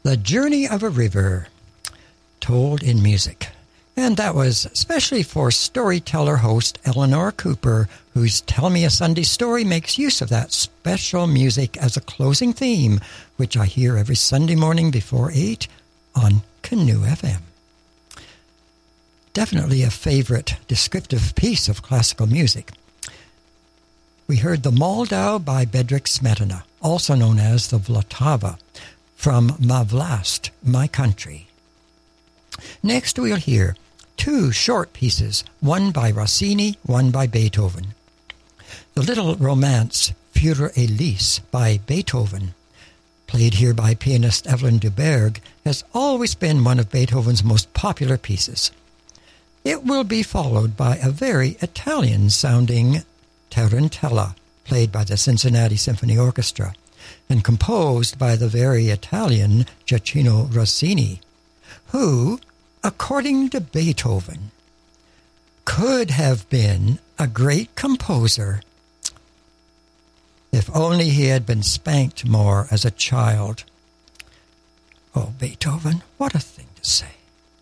The Journey of a River, told in music. And that was especially for storyteller host Eleanor Cooper, whose Tell Me a Sunday Story makes use of that special music as a closing theme, which I hear every Sunday morning before 8 on Canoe FM. Definitely a favorite descriptive piece of classical music. We heard the Moldau by Bedřich Smetana, also known as the Vltava, from Ma Vlast, My Country. Next we'll hear two short pieces, one by Rossini, one by Beethoven. The little romance Für Elise by Beethoven, played here by pianist Evelyn Duberg, has always been one of Beethoven's most popular pieces. It will be followed by a very Italian-sounding Tarantella, played by the Cincinnati Symphony Orchestra, and composed by the very Italian Gioacchino Rossini, who, according to Beethoven, could have been a great composer if only he had been spanked more as a child. Oh, Beethoven, what a thing to say.